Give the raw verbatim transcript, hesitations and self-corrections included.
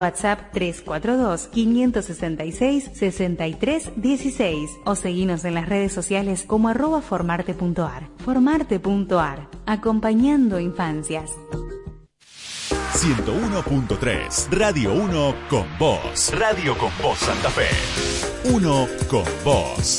WhatsApp tres cuatro dos, cinco seis seis, seis tres uno seis o seguinos en las redes sociales como arroba formarte.ar. Formarte punto ar, acompañando infancias. ciento uno punto tres, Radio uno con vos. Radio con vos Santa Fe. Uno con vos.